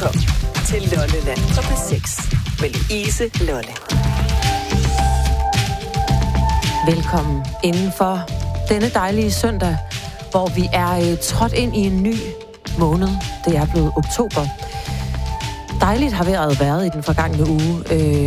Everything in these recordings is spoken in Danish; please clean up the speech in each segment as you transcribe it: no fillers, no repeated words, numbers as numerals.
Velkommen til Lolleland på P6 med Louise Lolle. Velkommen inden for denne dejlige søndag, hvor vi er trådt ind i en ny måned. Det er blevet oktober. Dejligt har vejret været i den forgangne uge.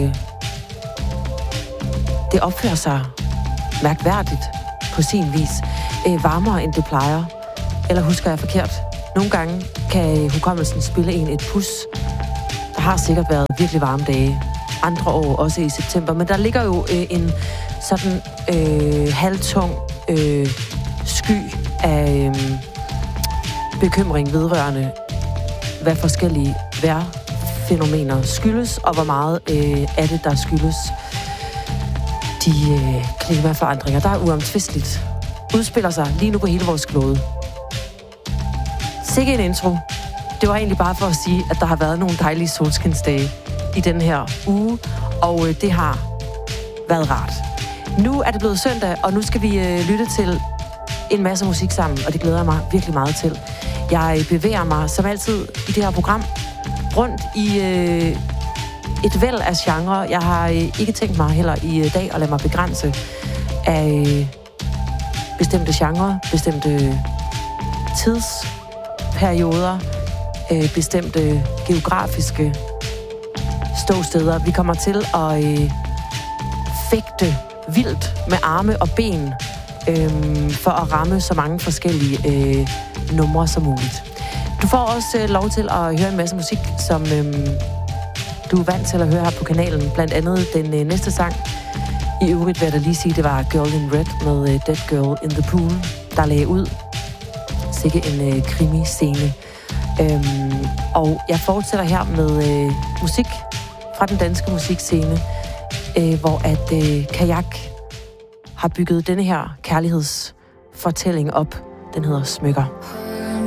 Det opfører sig mærkværdigt på sin vis. Varmere end det plejer. Eller husker jeg forkert? Nogle gange kan hukommelsen spille en et pus. Der har sikkert været virkelig varme dage. Andre år, også i september. Men der ligger jo en sådan halvtung sky af bekymring vedrørende, hvad forskellige vejrfænomener skyldes, og hvor meget af det, der skyldes de klimaforandringer, der er uomtvisteligt udspiller sig lige nu på hele vores klode. Sikke en intro. Det var egentlig bare for at sige, at der har været nogle dejlige solskinsdage i den her uge, og det har været rart. Nu er det blevet søndag, og nu skal vi lytte til en masse musik sammen, og det glæder jeg mig virkelig meget til. Jeg bevæger mig som altid i det her program rundt i et væld af genre. Jeg har ikke tænkt mig heller i dag at lade mig begrænse af bestemte genre, bestemte tidsperioder, bestemte geografiske ståsteder. Vi kommer til at fægte vildt med arme og ben for at ramme så mange forskellige numre som muligt. Du får også lov til at høre en masse musik, som du er vant til at høre her på kanalen. Blandt andet den næste sang. I øvrigt vil jeg da lige sige, det var Girl in Red med Dead Girl in the Pool, der lagde ud. Sikke en krimi-scene. Og jeg fortsætter her med musik fra den danske musikscene, hvor at Kajak har bygget denne her kærlighedsfortælling op. Den hedder Smykker.